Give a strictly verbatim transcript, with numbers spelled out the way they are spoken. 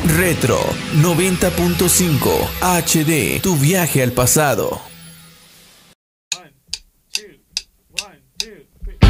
Retro noventa punto cinco H D, tu viaje al pasado. One, two, one, two, three.